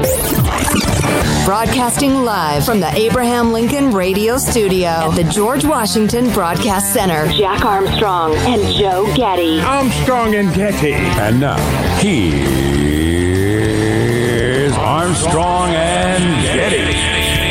Broadcasting live from the Abraham Lincoln Radio Studio at the George Washington Broadcast Center. Jack Armstrong and Joe Getty. Armstrong and Getty. And now, here's Armstrong and Getty.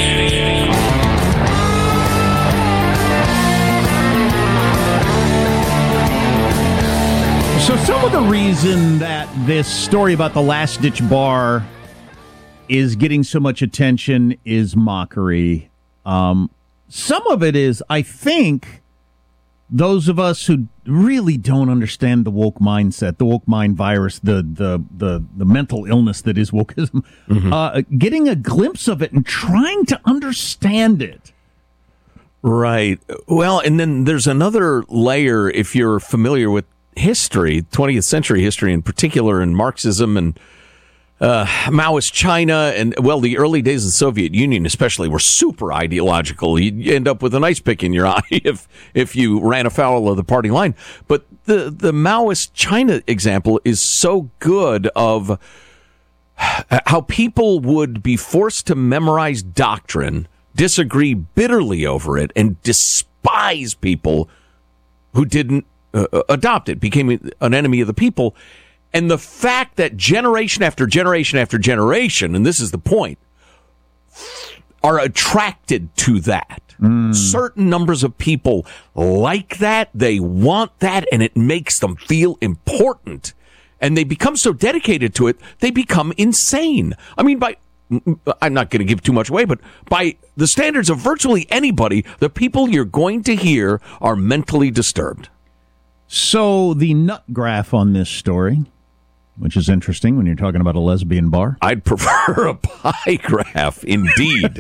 So some of the reason that this story about the last-ditch bar is getting so much attention is mockery. Some of it is, I think, those of us who really don't understand the woke mindset, the woke mind virus, the mental illness that is wokeism, getting a glimpse of it and trying to understand it. Right. Well, and then there's another layer, if you're familiar with history, 20th century history in particular, and Marxism and Maoist China, and, well, the early days of the Soviet Union especially were super ideological. You'd end up with an ice pick in your eye if you ran afoul of the party line. But the Maoist China example is so good of how people would be forced to memorize doctrine, disagree bitterly over it, and despise people who didn't adopt it, became an enemy of the people. And the fact that generation after generation after generation, and this is the point, are attracted to that. Certain numbers of people like that, they want that, and it makes them feel important. And they become so dedicated to it, they become insane. I mean, I'm not going to give too much away, but by the standards of virtually anybody, the people you're going to hear are mentally disturbed. So the nut graph on this story, which is interesting when you're talking about a lesbian bar. I'd prefer a pie graph, indeed.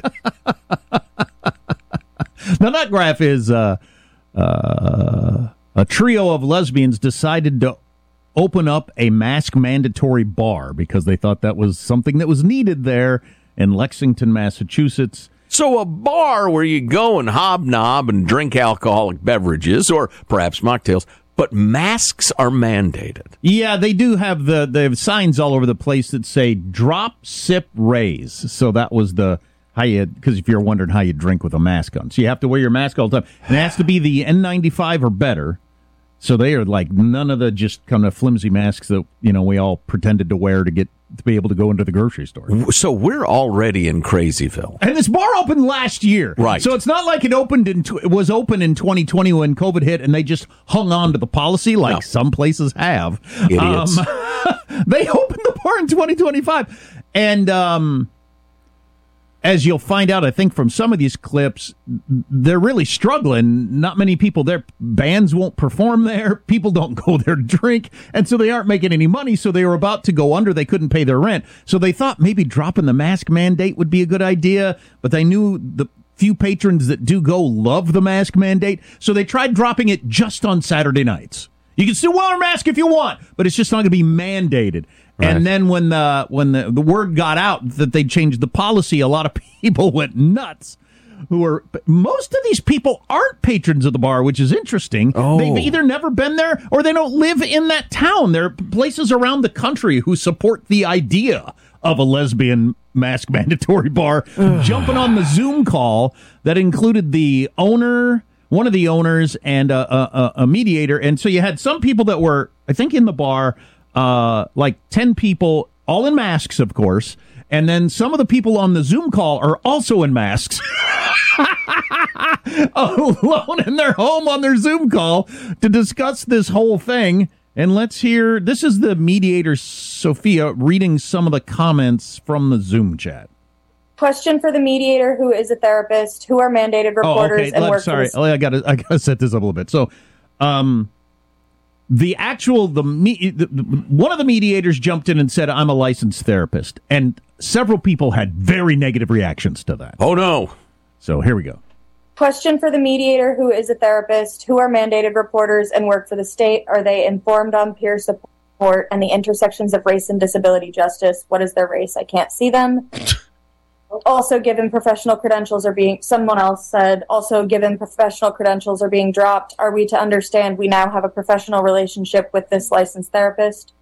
The nut graph is a trio of lesbians decided to open up a mask mandatory bar because they thought that was something that was needed there in Lexington, Massachusetts. So a bar where you go and hobnob and drink alcoholic beverages, or perhaps mocktails, but masks are mandated. Yeah, they do have they have signs all over the place that say drop, sip, raise. So that was because if you're wondering how you drink with a mask on. So you have to wear your mask all the time. And it has to be the N95 or better. So they are like none of the just kind of flimsy masks that, we all pretended to wear to be able to go into the grocery store. So we're already in Crazyville. And this bar opened last year. Right. So it's not like it was open in 2020 when COVID hit and they just hung on to the policy like some places have. Idiots. They opened the bar in 2025. And as you'll find out, I think, from some of these clips, they're really struggling. Not many people there. Bands won't perform there. People don't go there to drink. And so they aren't making any money. So they were about to go under. They couldn't pay their rent. So they thought maybe dropping the mask mandate would be a good idea. But they knew the few patrons that do go love the mask mandate. So they tried dropping it just on Saturday nights. You can still wear a mask if you want, but it's just not going to be mandated. Right. And then when the word got out that they changed the policy, a lot of people went nuts. Most of these people aren't patrons of the bar, which is interesting. Oh. They've either never been there or they don't live in that town. There are places around the country who support the idea of a lesbian mask mandatory bar, jumping on the Zoom call that included the owner, one of the owners, and a mediator. And so you had some people that were, I think, in the bar, like 10 people, all in masks, of course. And then some of the people on the Zoom call are also in masks. Alone in their home on their Zoom call to discuss this whole thing. And let's hear, this is the mediator, Sophia, reading some of the comments from the Zoom chat. Question for the mediator, who is a therapist, who are mandated reporters and work. Sorry, I gotta set this up a little bit. So, one of the mediators jumped in and said, "I'm a licensed therapist," and several people had very negative reactions to that. Oh no! So here we go. Question for the mediator, who is a therapist, who are mandated reporters and work for the state. Are they informed on peer support and the intersections of race and disability justice? What is their race? I can't see them. Also, given professional credentials are being, someone else said, also given professional credentials are being dropped, are we to understand we now have a professional relationship with this licensed therapist?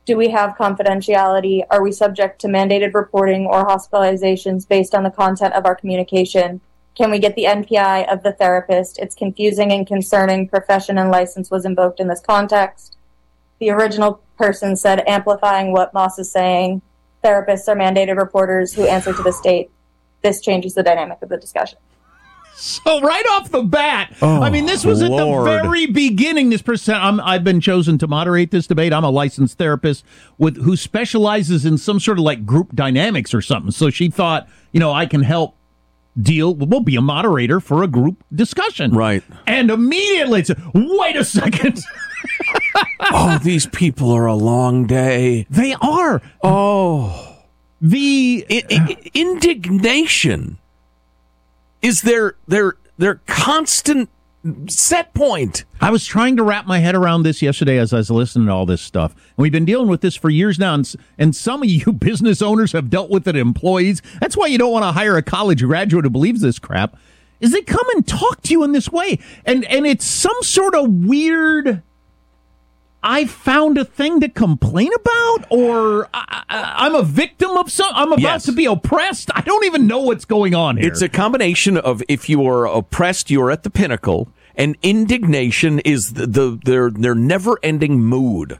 Do we have confidentiality? Are we subject to mandated reporting or hospitalizations based on the content of our communication? Can we get the NPI of the therapist? It's confusing and concerning. Profession and license was invoked in this context. The original person said, amplifying what Moss is saying. Therapists are mandated reporters who answer to the state. This changes the dynamic of the discussion. So right off the bat, I mean, this was Lord. at the very beginning. This person, I've been chosen to moderate this debate. I'm a licensed therapist who specializes in some sort of like group dynamics or something. So she thought, I can help we'll be a moderator for a group discussion. Right. And immediately it's, wait a second. Oh, these people are a long day. They are. Oh. The indignation is their constant set point. I was trying to wrap my head around this yesterday as I was listening to all this stuff. And we've been dealing with this for years now, and some of you business owners have dealt with it, employees. That's why you don't want to hire a college graduate who believes this crap, is they come and talk to you in this way. And it's some sort of weird, I found a thing to complain about, or I'm a victim of I'm about to be oppressed. I don't even know what's going on here. It's a combination of, if you are oppressed, you're at the pinnacle, and indignation is their never-ending mood.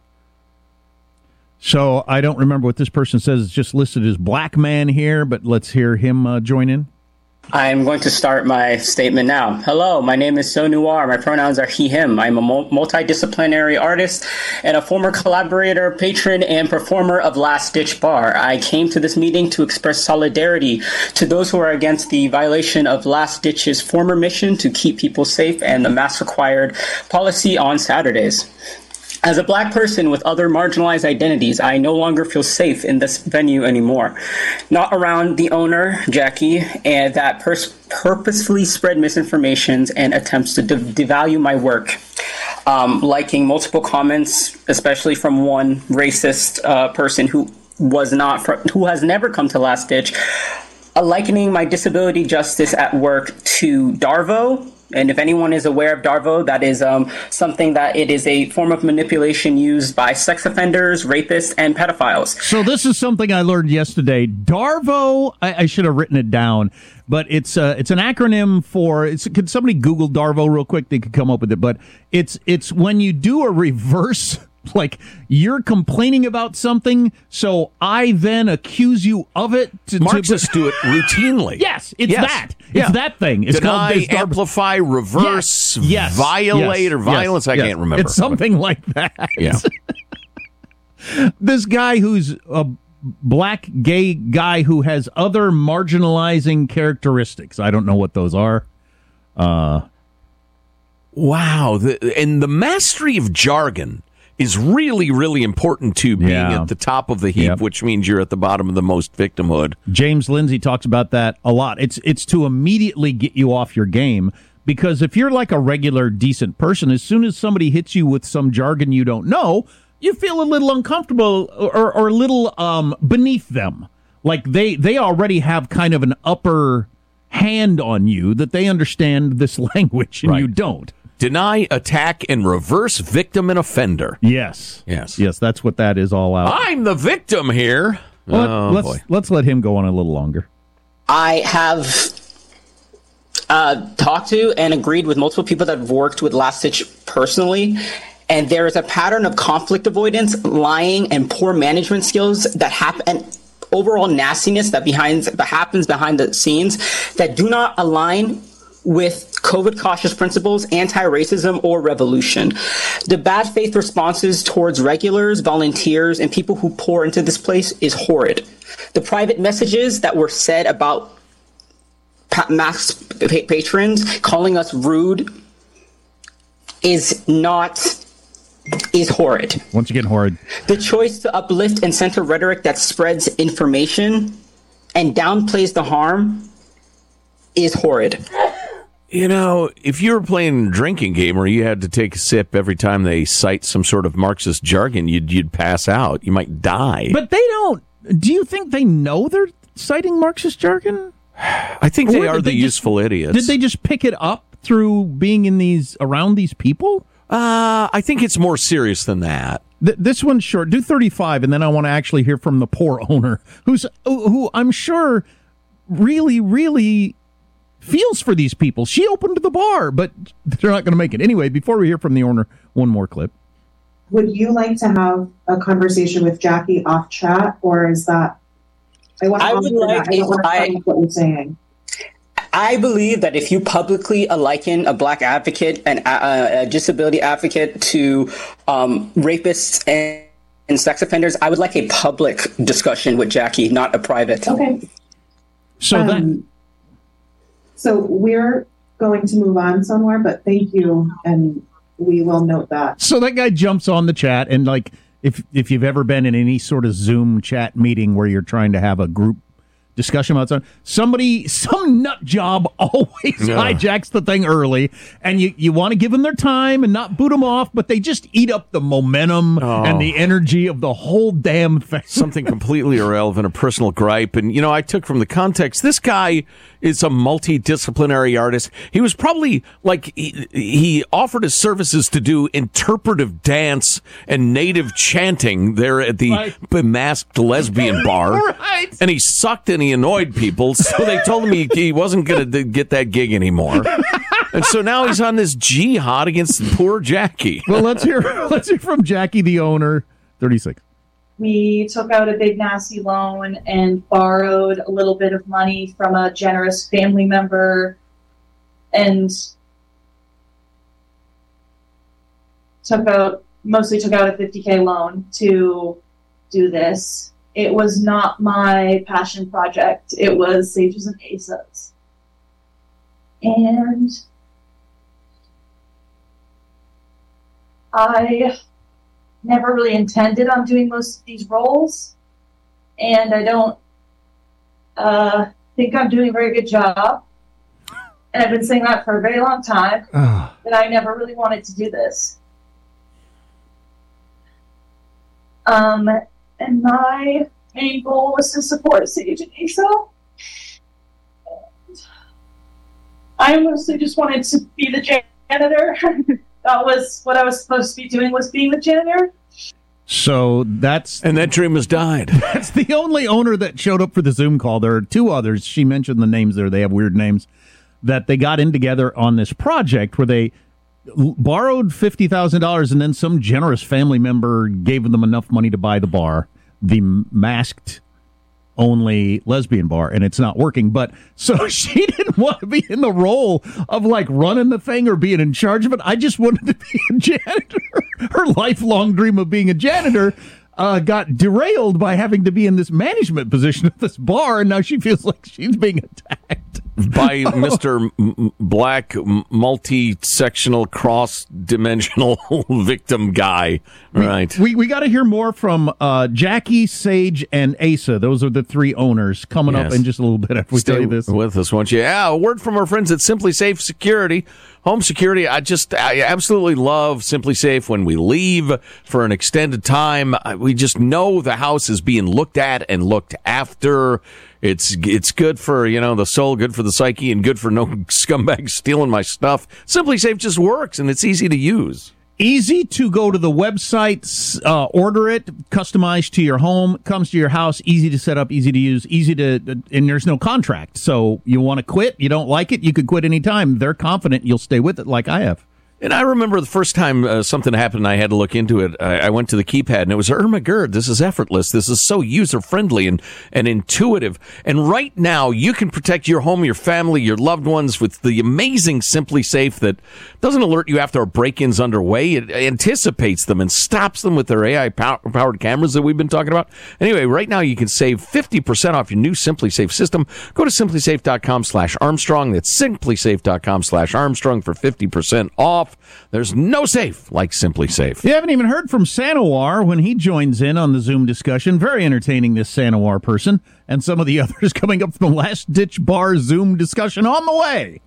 So I don't remember what this person says. It's just listed as black man here, but let's hear him join in. I'm going to start my statement now. Hello, my name is So Noir. My pronouns are he, him. I'm a multidisciplinary artist and a former collaborator, patron, and performer of Last Ditch Bar. I came to this meeting to express solidarity to those who are against the violation of Last Ditch's former mission to keep people safe and the mask-required policy on Saturdays. As a black person with other marginalized identities, I no longer feel safe in this venue anymore. Not around the owner, Jackie, and that purposefully spread misinformation and attempts to devalue my work. Liking multiple comments, especially from one racist person who has never come to Last Ditch, likening my disability justice at work to Darvo. And if anyone is aware of Darvo, that is something that it is a form of manipulation used by sex offenders, rapists, and pedophiles. So this is something I learned yesterday. Darvo, I should have written it down, but it's an acronym for. Could somebody Google Darvo real quick? They could come up with it. But it's when you do a reverse. Like, you're complaining about something, so I then accuse you of it. Marxists do it routinely. Yes, that. It's that thing. It's Deny, amplify, reverse, violate, or violence. I can't remember. It's something like that. Yeah. This guy who's a black gay guy who has other marginalizing characteristics. I don't know what those are. Wow. And the mastery of jargon is really, really important to being at the top of the heap, which means you're at the bottom of the most victimhood. James Lindsay talks about that a lot. It's to immediately get you off your game, because if you're like a regular, decent person, as soon as somebody hits you with some jargon you don't know, you feel a little uncomfortable or a little beneath them. Like they already have kind of an upper hand on you, that they understand this language and you don't. Deny, attack, and reverse victim and offender. Yes. That's what that is all out. I'm the victim here. Let's let him go on a little longer. I have talked to and agreed with multiple people that have worked with Last Ditch personally, and there is a pattern of conflict avoidance, lying, and poor management skills that happen, and overall nastiness that happens behind the scenes that do not align with COVID cautious principles, anti-racism, or revolution. The bad faith responses towards regulars, volunteers, and people who pour into this place is horrid. The private messages that were said about mask patrons calling us rude is horrid. Once again, horrid. The choice to uplift and center rhetoric that spreads information and downplays the harm is horrid. You know, if you were playing a drinking game where you had to take a sip every time they cite some sort of Marxist jargon, you'd pass out. You might die. But they don't. Do you think they know they're citing Marxist jargon? I think they are the useful idiots. Did they just pick it up through being around these people? I think it's more serious than that. This one's short. Do 35, and then I want to actually hear from the poor owner, who I'm sure really, really feels for these people. She opened the bar, but they're not going to make it. Anyway, before we hear from the owner, one more clip. Would you like to have a conversation with Jackie off chat, or is that... I want to I would like I don't want to what you're saying. I believe that if you publicly liken a black advocate and a disability advocate to rapists and sex offenders, I would like a public discussion with Jackie, not a private. Okay. So we're going to move on somewhere, but thank you, and we will note that. So that guy jumps on the chat, and like, if you've ever been in any sort of Zoom chat meeting where you're trying to have a group discussion about something, some nut job always hijacks the thing early, and you want to give them their time and not boot them off, but they just eat up the momentum and the energy of the whole damn thing. Something completely irrelevant, a personal gripe. And, I took from the context, this guy is a multidisciplinary artist. He was probably like, he offered his services to do interpretive dance and native chanting there at the Masked Lesbian Bar. Right. And he sucked and he annoyed people, so they told him he wasn't going to get that gig anymore. And so now he's on this jihad against poor Jackie. Well, let's hear from Jackie, the owner, 36. We took out a big nasty loan and borrowed a little bit of money from a generous family member and mostly took out a $50K loan to do this. It was not my passion project. It was Sages and ASA's. And I never really intended on doing most of these roles. And I don't think I'm doing a very good job. And I've been saying that for a very long time, that I never really wanted to do this. And my main goal was to support Sage and ASA. I mostly just wanted to be the janitor. That was what I was supposed to be doing, was being the janitor. So and that dream has died. That's the only owner that showed up for the Zoom call. There are two others. She mentioned the names there. They have weird names that they got in together on this project where they borrowed $50,000 and then some generous family member gave them enough money to buy the bar, the masked only lesbian bar, and it's not working. But so she didn't want to be in the role of like running the thing or being in charge of it. I just wanted to be a janitor. Her lifelong dream of being a janitor got derailed by having to be in this management position at this bar, and now she feels like she's being attacked by Mr. Black multi-sectional cross-dimensional victim guy. Right. We got to hear more from Jackie, Sage, and Asa. Those are the three owners coming up in just a little bit after we tell you this. With us, won't you? Yeah, a word from our friends at Simply Safe Security. Home security, I absolutely love Simply Safe. When we leave for an extended time, we just know the house is being looked at and looked after. It's good for, the soul, good for the psyche, and good for no scumbags stealing my stuff. Simply Safe just works, and it's easy to use. Easy to go to the website, order it, customized to your home, comes to your house, easy to set up, easy to use, and there's no contract. So you want to quit, you don't like it, you could quit anytime. They're confident you'll stay with it like I have. And I remember the first time something happened and I had to look into it, I went to the keypad and it was, my God, this is effortless. This is so user-friendly and intuitive. And right now, you can protect your home, your family, your loved ones with the amazing Simply Safe that doesn't alert you after a break-in's underway. It anticipates them and stops them with their AI-powered cameras that we've been talking about. Anyway, right now, you can save 50% off your new Simply Safe system. Go to simplysafe.com/Armstrong. That's simplysafe.com/Armstrong for 50% off. There's no safe like Simply Safe. You haven't even heard from Sanowar when he joins in on the Zoom discussion. Very entertaining, this Sanowar person, and some of the others coming up from the Last Ditch Bar Zoom discussion on the way.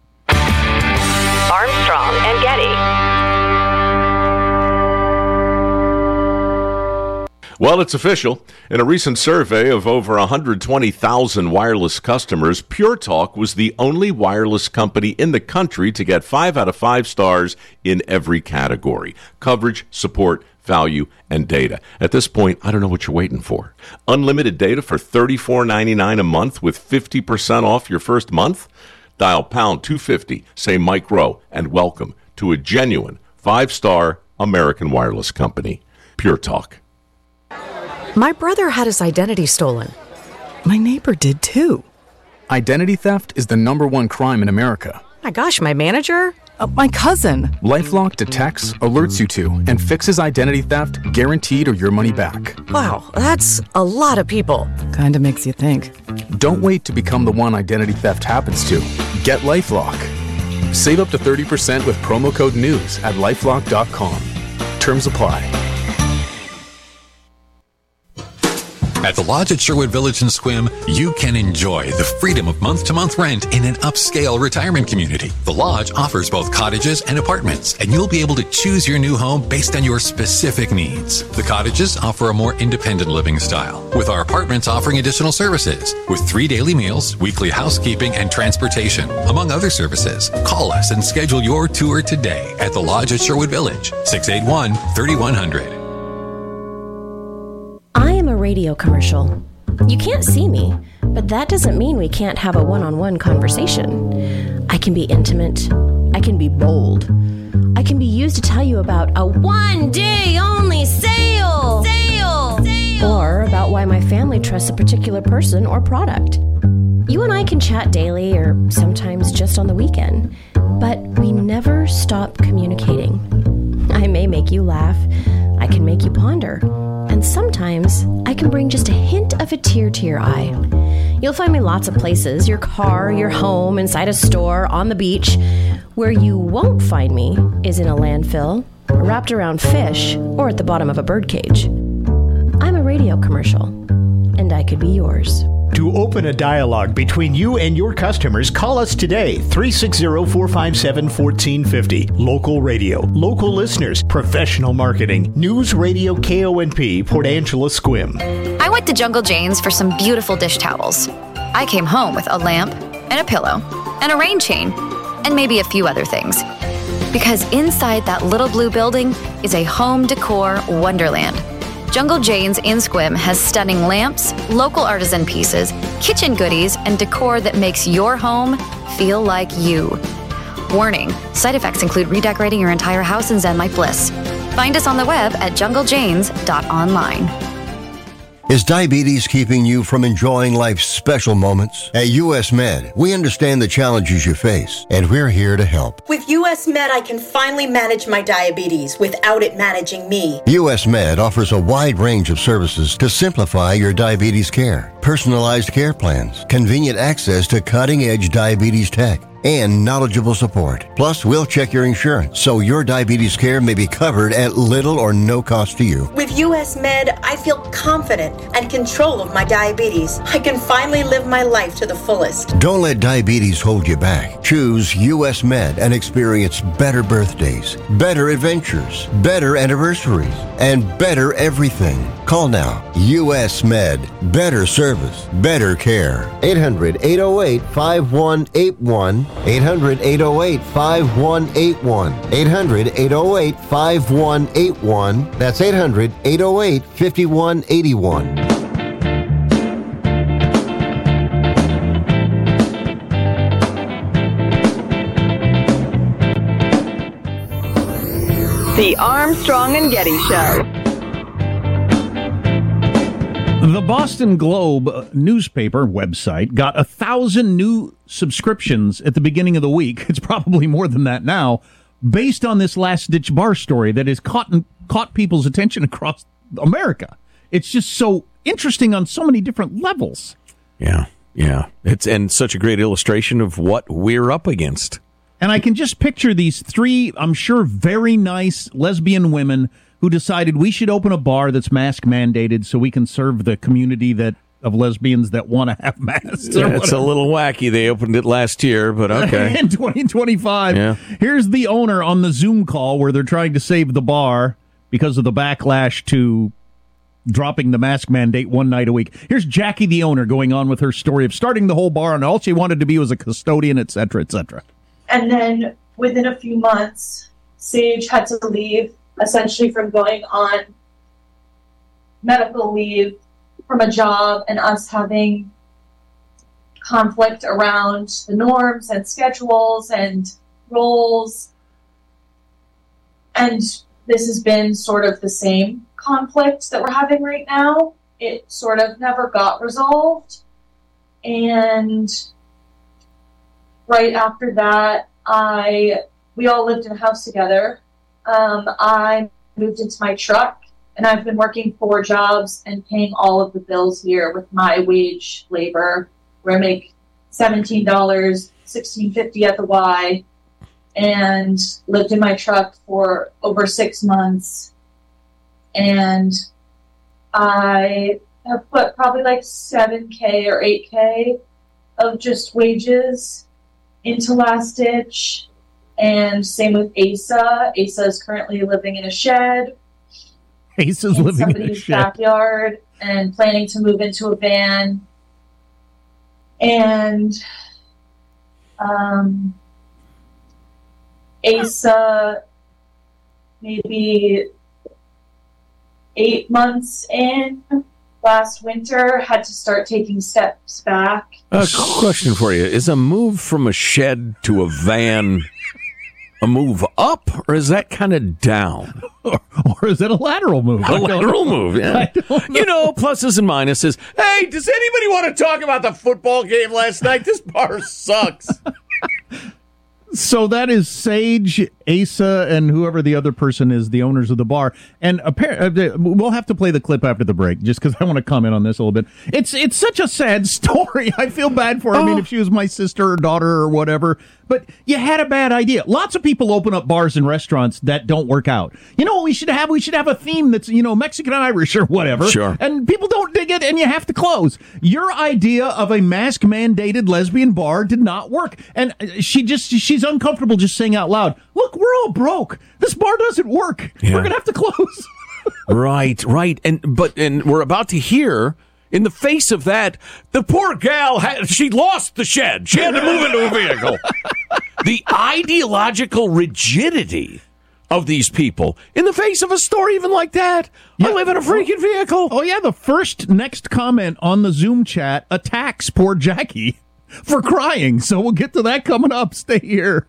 Armstrong and Getty. Well, it's official. In a recent survey of over 120,000 wireless customers, Pure Talk was the only wireless company in the country to get 5 out of 5 stars in every category: coverage, support, value, and data. At this point, I don't know what you're waiting for. Unlimited data for $34.99 a month with 50% off your first month? Dial pound 250, say Mike Rowe, and welcome to a genuine 5-star American wireless company, Pure Talk. My brother had his identity stolen. My neighbor did too. Identity theft is the #1 crime in America. My gosh, my manager? My cousin. LifeLock detects, alerts you to, and fixes identity theft guaranteed or your money back. Wow, that's a lot of people. Kinda makes you think. Don't wait to become the one identity theft happens to. Get LifeLock. Save up to 30% with promo code NEWS at LifeLock.com. Terms apply. At the Lodge at Sherwood Village in Sequim, you can enjoy the freedom of month-to-month rent in an upscale retirement community. The Lodge offers both cottages and apartments, and you'll be able to choose your new home based on your specific needs. The cottages offer a more independent living style, with our apartments offering additional services, with 3 daily meals, weekly housekeeping, and transportation, among other services. Call us and schedule your tour today at the Lodge at Sherwood Village, 681-3100. I am a radio commercial. You can't see me, but that doesn't mean we can't have a one-on-one conversation. I can be intimate. I can be bold. I can be used to tell you about a one-day-only sale! Or about why my family trusts a particular person or product. You and I can chat daily or sometimes just on the weekend, but we never stop communicating. I may make you laugh. I can make you ponder. And sometimes I can bring just a hint of a tear to your eye. You'll find me lots of places: your car, your home, inside a store, on the beach. Where you won't find me is in a landfill, wrapped around fish, or at the bottom of a birdcage. I'm a radio commercial, and I could be yours. To open a dialogue between you and your customers, call us today, 360-457-1450. Local radio, local listeners, professional marketing. News Radio KONP, Port Angeles, Sequim. I went to Jungle Jane's for some beautiful dish towels. I came home with a lamp and a pillow and a rain chain and maybe a few other things. Because inside that little blue building is a home decor wonderland. Jungle Jane's in Sequim has stunning lamps, local artisan pieces, kitchen goodies, and decor that makes your home feel like you. Warning: side effects include redecorating your entire house in Zen like bliss. Find us on the web at junglejanes.online. Is diabetes keeping you from enjoying life's special moments? At US Med, we understand the challenges you face, and we're here to help. With US Med, I can finally manage my diabetes without it managing me. US Med offers a wide range of services to simplify your diabetes care. Personalized care plans, convenient access to cutting-edge diabetes tech, and knowledgeable support. Plus, we'll check your insurance so your diabetes care may be covered at little or no cost to you. With US Med, I feel confident and control of my diabetes. I can finally live my life to the fullest. Don't let diabetes hold you back. Choose US Med and experience better birthdays, better adventures, better anniversaries, and better everything. Call now. US Med. Better service, better care. 800-808-5181. 800-808-5181. 800-808-5181. That's 800-808-5181. The Armstrong and Getty Show. The Boston Globe newspaper website got 1,000 new subscriptions at the beginning of the week. It's probably more than that now, based on this last-ditch bar story that has caught people's attention across America. It's just so interesting on so many different levels. Yeah. It's such a great illustration of what we're up against. And I can just picture these 3, I'm sure, very nice lesbian women who decided we should open a bar that's mask mandated so we can serve the community of lesbians that want to have masks. Yeah, it's a little wacky. They opened it last year, but okay. In 2025. Yeah. Here's the owner on the Zoom call where they're trying to save the bar because of the backlash to dropping the mask mandate one night a week. Here's Jackie, the owner, going on with her story of starting the whole bar, and all she wanted to be was a custodian, et cetera, et cetera. And then within a few months, Sage had to leave, essentially from going on medical leave from a job, and us having conflict around the norms and schedules and roles. And this has been sort of the same conflict that we're having right now. It sort of never got resolved. And right after that, we all lived in a house together. I moved into my truck, and I've been working 4 jobs and paying all of the bills here with my wage labor, where I make $17, $16.50 at the Y, and lived in my truck for over 6 months. And I have put probably like $7K or $8K of just wages into Last Ditch. And same with Asa. Asa is currently living in a shed. Asa's living in a shed. Backyard, and planning to move into a van. And Asa, maybe 8 months in, last winter, had to start taking steps back. Question for you. Is a move from a shed to a van a move up, or is that kind of down? Or is it a lateral move? A lateral move, yeah. You know, pluses and minuses. Hey, does anybody want to talk about the football game last night? This bar sucks. So that is Sage, Asa, and whoever the other person is, the owners of the bar. And we'll have to play the clip after the break, just because I want to comment on this a little bit. It's such a sad story. I feel bad for her. I mean, if she was my sister or daughter or whatever. But you had a bad idea. Lots of people open up bars and restaurants that don't work out. You know what we should have? We should have a theme that's, Mexican, Irish, or whatever. Sure. And people don't dig it, and you have to close. Your idea of a mask-mandated lesbian bar did not work. And she's uncomfortable just saying out loud, look, we're all broke. This bar doesn't work. Yeah. We're going to have to close. Right. And we're about to hear, in the face of that, the poor gal, she lost the shed. She had to move into a vehicle. The ideological rigidity of these people in the face of a story even like that. I live in a freaking vehicle. Oh, yeah. The next comment on the Zoom chat attacks poor Jackie for crying. So we'll get to that coming up. Stay here.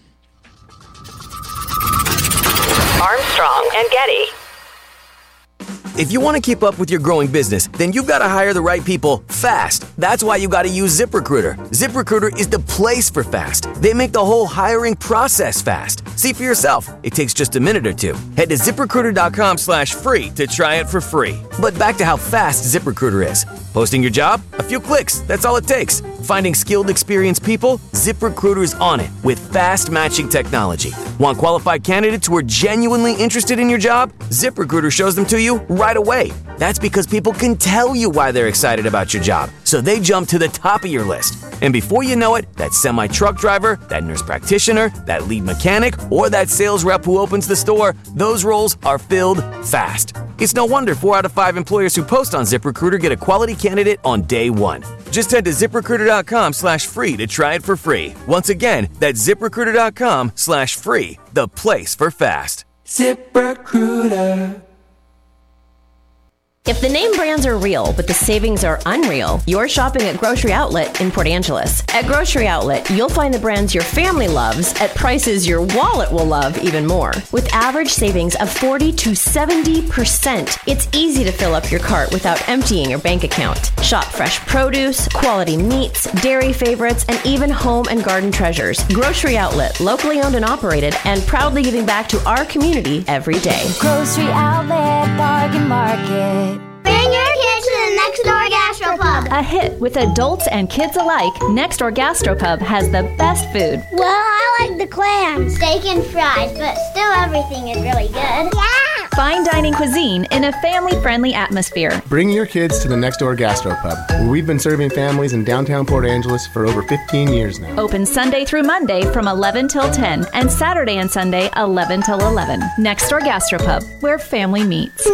Armstrong and Getty. If you want to keep up with your growing business, then you've got to hire the right people fast. That's why you got to use ZipRecruiter. ZipRecruiter is the place for fast. They make the whole hiring process fast. See for yourself. It takes just a minute or two. Head to ZipRecruiter.com/free to try it for free. But back to how fast ZipRecruiter is. Posting your job? A few clicks. That's all it takes. Finding skilled, experienced people? ZipRecruiter's on it with fast matching technology. Want qualified candidates who are genuinely interested in your job? ZipRecruiter shows them to you right away. That's because people can tell you why they're excited about your job, so they jump to the top of your list. And before you know it, that semi-truck driver, that nurse practitioner, that lead mechanic, or that sales rep who opens the store, those roles are filled fast. It's no wonder 4 out of 5 employers who post on ZipRecruiter get a quality candidate on day one. Just head to ZipRecruiter.com/free to try it for free. Once again, that's ZipRecruiter.com/free, the place for fast. ZipRecruiter. If the name brands are real, but the savings are unreal, you're shopping at Grocery Outlet in Port Angeles. At Grocery Outlet, you'll find the brands your family loves at prices your wallet will love even more. With average savings of 40 to 70%, it's easy to fill up your cart without emptying your bank account. Shop fresh produce, quality meats, dairy favorites, and even home and garden treasures. Grocery Outlet, locally owned and operated, and proudly giving back to our community every day. Grocery Outlet Bargain Market. Bring your kids to the Next Door Gastropub. A hit with adults and kids alike, Next Door Gastropub has the best food. Well, I like the clams, steak and fries, but still everything is really good. Yeah! fine dining cuisine in a family-friendly atmosphere. Bring your kids to the Next Door Gastropub, where we've been serving families in downtown Port Angeles for over 15 years now. Open Sunday through Monday from 11 till 10 and Saturday and Sunday 11 till 11. Next Door Gastropub, where family meets.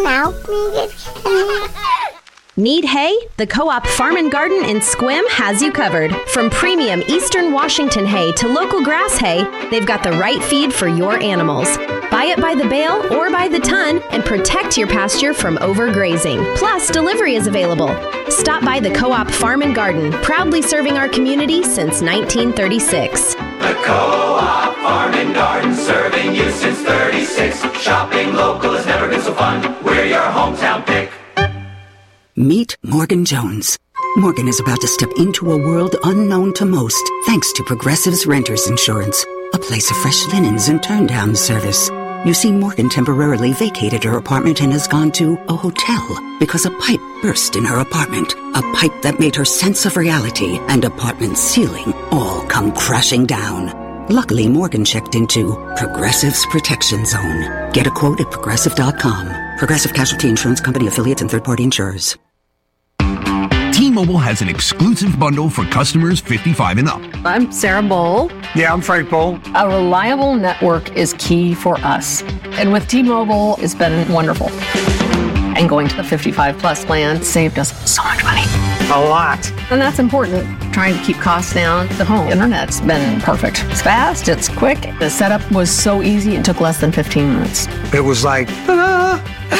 Need hay? The Co-op Farm and Garden in Sequim has you covered. From premium Eastern Washington hay to local grass hay, they've got the right feed for your animals. Buy it by the bale or by the ton and protect your pasture from overgrazing. Plus, delivery is available. Stop by the Co-op Farm and Garden, proudly serving our community since 1936. The Co-op Farm and Garden, serving you since 36. Shopping local has never been so fun. We're your hometown pick. Meet Morgan Jones. Morgan is about to step into a world unknown to most, thanks to Progressive's Renters Insurance, a place of fresh linens and turn-down service. You see, Morgan temporarily vacated her apartment and has gone to a hotel because a pipe burst in her apartment, a pipe that made her sense of reality and apartment ceiling all come crashing down. Luckily, Morgan checked into Progressive's Protection Zone. Get a quote at Progressive.com. Progressive Casualty Insurance Company affiliates and third-party insurers. T-Mobile has an exclusive bundle for customers 55 and up. I'm Sarah Bowl. Yeah, I'm Frank Bowl. A reliable network is key for us. And with T-Mobile, it's been wonderful. And going to the 55 plus plan saved us so much money. A lot. And that's important. Trying to keep costs down. The home internet's been perfect. It's fast, it's quick. The setup was so easy, it took less than 15 minutes. It was like, ta-da!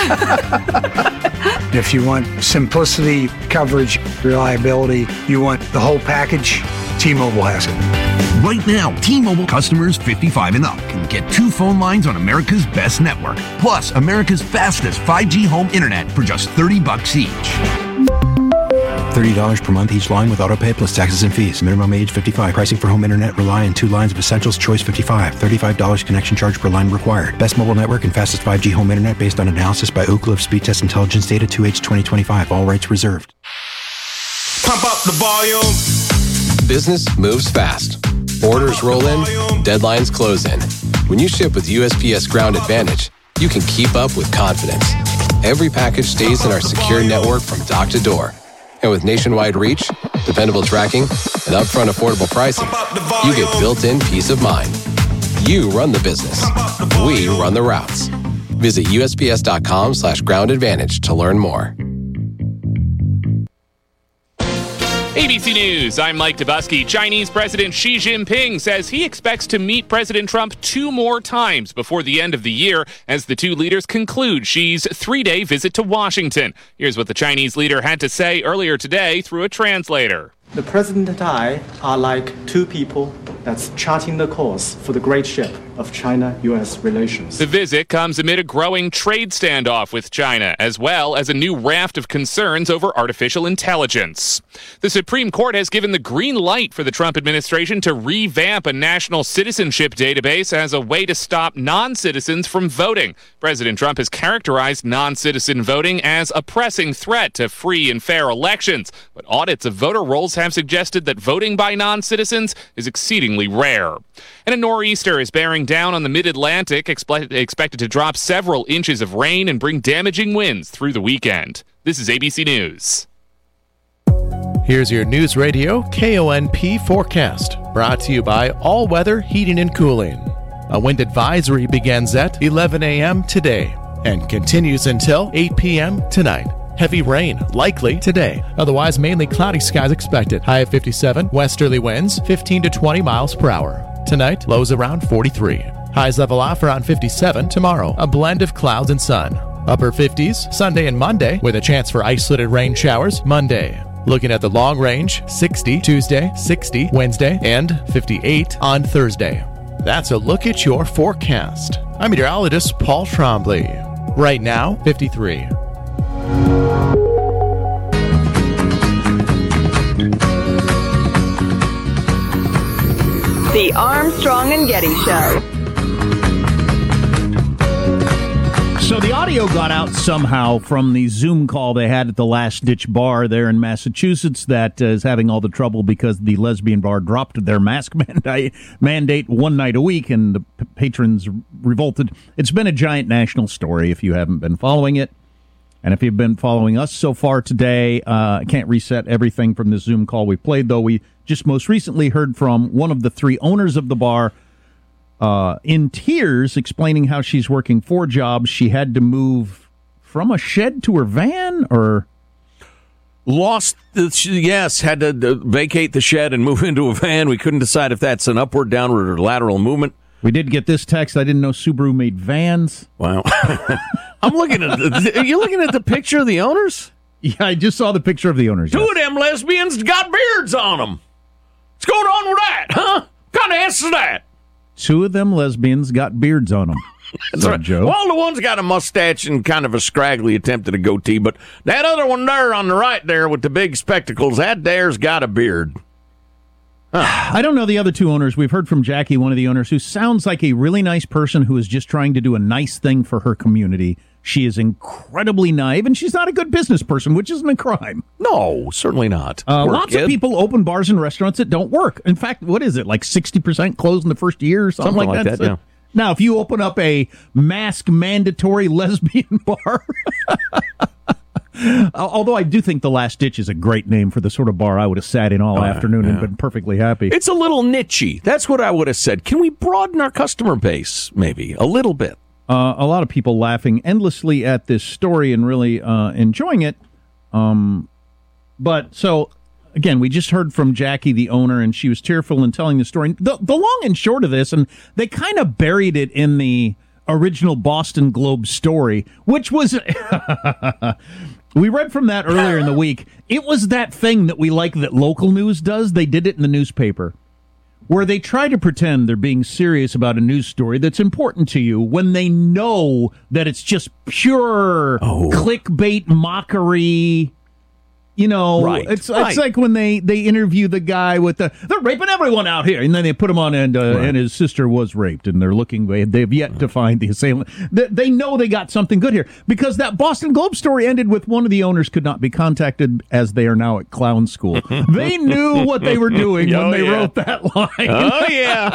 If you want simplicity, coverage, reliability, you want the whole package, T-Mobile has it. Right now, T-Mobile customers 55 and up can get 2 phone lines on America's best network, plus America's fastest 5G home internet for just $30 each. $30 per month each line with autopay plus taxes and fees. Minimum age 55. Pricing for home internet rely on 2 lines of Essentials Choice 55. $35 connection charge per line required. Best mobile network and fastest 5G home internet based on analysis by Ookla of Speed Test Intelligence data 2H 2025. All rights reserved. Pump up the volume. Business moves fast. Orders roll in, deadlines close in. When you ship with USPS Ground Advantage, you can keep up with confidence. Every package stays in our secure network from dock to door. And with nationwide reach, dependable tracking, and upfront affordable pricing, you get built-in peace of mind. You run the business. We run the routes. Visit USPS.com/Ground Advantage to learn more. ABC News, I'm Mike Dubusky. Chinese President Xi Jinping says he expects to meet President Trump 2 more times before the end of the year as the 2 leaders conclude Xi's 3-day visit to Washington. Here's what the Chinese leader had to say earlier today through a translator. The President and I are like 2 people that's charting the course for the great ship of China-U.S. relations. The visit comes amid a growing trade standoff with China, as well as a new raft of concerns over artificial intelligence. The Supreme Court has given the green light for the Trump administration to revamp a national citizenship database as a way to stop non-citizens from voting. President Trump has characterized non-citizen voting as a pressing threat to free and fair elections, but audits of voter rolls have suggested that voting by non-citizens is exceedingly rare. And a nor'easter is bearing down on the mid-Atlantic, expected to drop several inches of rain and bring damaging winds through the weekend. This is ABC News. Here's your News Radio KONP forecast, brought to you by All Weather Heating and Cooling. A wind advisory begins at 11 a.m. today and continues until 8 p.m. tonight. Heavy rain likely today. Otherwise, mainly cloudy skies expected. High of 57, westerly winds 15 to 20 miles per hour. Tonight, lows around 43. Highs level off around 57 tomorrow. A blend of clouds and sun. Upper 50s Sunday and Monday with a chance for isolated rain showers Monday. Looking at the long range, 60 Tuesday, 60 Wednesday, and 58 on Thursday. That's a look at your forecast. I'm meteorologist Paul Trombley. Right now, 53. The Armstrong and Getty Show. So the audio got out somehow from the Zoom call they had at the Last Ditch Bar there in Massachusetts that is having all the trouble because the lesbian bar dropped their mask mandate one night a week and the patrons revolted. It's been a giant national story if you haven't been following it. And if you've been following us so far today, I can't reset everything from the Zoom call we played, though we just most recently heard from one of the three owners of the bar in tears, explaining how she's working 4 jobs. She had to move from a shed to her van, or had to vacate the shed and move into a van. We couldn't decide if that's an upward, downward, or lateral movement. We did get this text. I didn't know Subaru made vans. Wow. I'm looking at are you looking at the picture of the owners? Yeah, I just saw the picture of the owners. 2 of them lesbians got beards on them. What's going on with that, huh? What kind of answer is that? 2 of them lesbians got beards on them. That's right, Joe. Well, the one's got a mustache and kind of a scraggly attempt at a goatee, but that other one there on the right there with the big spectacles, that there's got a beard. Huh. I don't know the other 2 owners. We've heard from Jackie, one of the owners, who sounds like a really nice person who is just trying to do a nice thing for her community. She is incredibly naive, and she's not a good business person, which isn't a crime. No, certainly not. Lots of people open bars and restaurants that don't work. In fact, what is it, like 60% close in the first year or something like that? Yeah. Now, if you open up a mask mandatory lesbian bar... Although I do think the Last Ditch is a great name for the sort of bar I would have sat in all afternoon and been perfectly happy. It's a little niche-y. That's what I would have said. Can we broaden our customer base, maybe, a little bit? A lot of people laughing endlessly at this story and really enjoying it. But, so, again, we just heard from Jackie, the owner, and she was tearful in telling the story. The long and short of this, and they kind of buried it in the original Boston Globe story, which was... We read from that earlier in the week. It was that thing that we like that local news does. They did it in the newspaper, where they try to pretend they're being serious about a news story that's important to you when they know that it's just pure clickbait mockery. You know, right. It's like when they interview the guy with they're raping everyone out here, and then they put him on and his sister was raped, and they're looking. They've yet to find the assailant. They know they got something good here because that Boston Globe story ended with one of the owners could not be contacted as they are now at clown school. They knew what they were doing when they wrote that line. Oh yeah.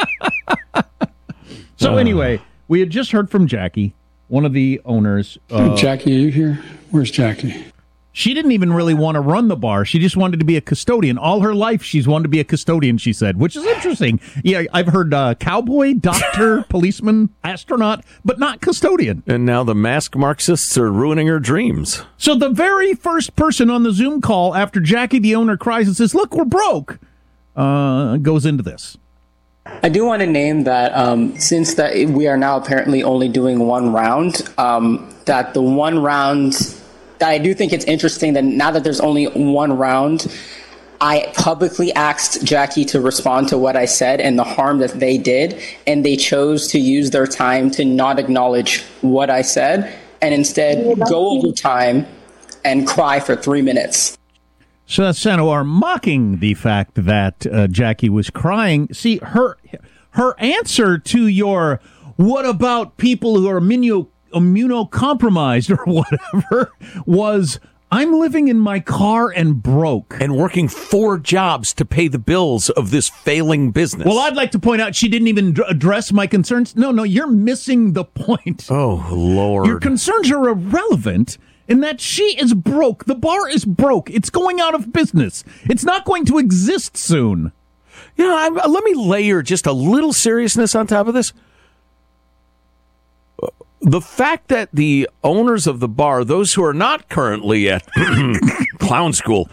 So anyway, we had just heard from Jackie, one of the owners. Jackie, are you here? Where's Jackie? She didn't even really want to run the bar. She just wanted to be a custodian. All her life, she's wanted to be a custodian, she said, which is interesting. Yeah, I've heard cowboy, doctor, policeman, astronaut, but not custodian. And now the mask Marxists are ruining her dreams. So the very first person on the Zoom call after Jackie, the owner, cries and says, "Look, we're broke," goes into this. I do want to name that since that we are now apparently only doing one round, that the one round... I do think it's interesting that now that there's only one round, I publicly asked Jackie to respond to what I said and the harm that they did, and they chose to use their time to not acknowledge what I said and instead go over time and cry for 3 minutes. So that's Sanowar mocking the fact that Jackie was crying. See, her answer to your "what about people who are immunocompromised" or whatever was, "I'm living in my car and broke. And working 4 jobs to pay the bills of this failing business." Well, I'd like to point out she didn't even address my concerns. No, you're missing the point. Oh, Lord. Your concerns are irrelevant in that she is broke. The bar is broke. It's going out of business. It's not going to exist soon. Let me layer just a little seriousness on top of this. The fact that the owners of the bar, those who are not currently at clown school,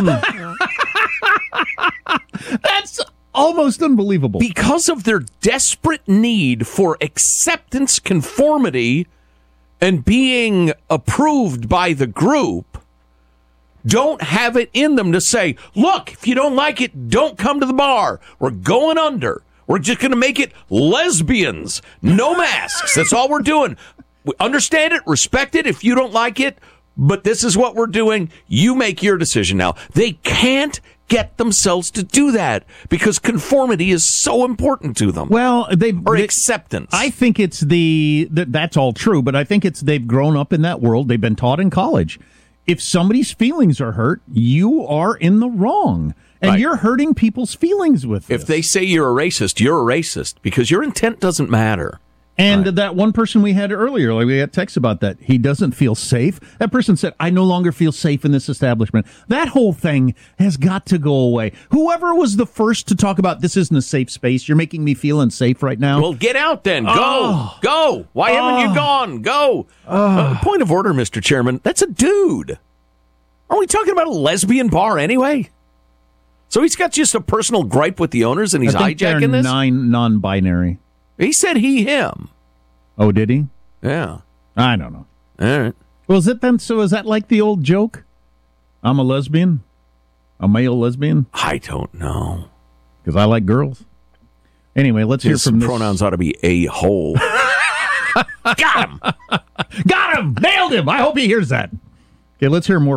that's almost unbelievable. Because of their desperate need for acceptance, conformity, and being approved by the group, don't have it in them to say, "Look, if you don't like it, don't come to the bar. We're going under. We're just going to make it lesbians. No masks. That's all we're doing. We understand it, respect it if you don't like it, but this is what we're doing. You make your decision now." They can't get themselves to do that because conformity is so important to them. Well, acceptance. I think it's that's all true, but I think they've grown up in that world. They've been taught in college. If somebody's feelings are hurt, you are in the wrong. And you're hurting people's feelings with this. If they say you're a racist because your intent doesn't matter. And that one person we had earlier, we got texts about that. He doesn't feel safe. That person said, I no longer feel safe in this establishment. That whole thing has got to go away. Whoever was the first to talk about this isn't a safe space, you're making me feel unsafe right now. Well, get out then. Go. Why haven't you gone? Go. Point of order, Mr. Chairman. That's a dude. Are we talking about a lesbian bar anyway? So he's got just a personal gripe with the owners and he's hijacking this? Non-binary. He said he, him. Oh, did he? Yeah. I don't know. All right. Well, is that like the old joke? I'm a lesbian? A male lesbian? I don't know. Because I like girls. Anyway, let's hear from this. Pronouns ought to be a-hole. Got him! Got him! Nailed him! I hope he hears that. Okay, let's hear more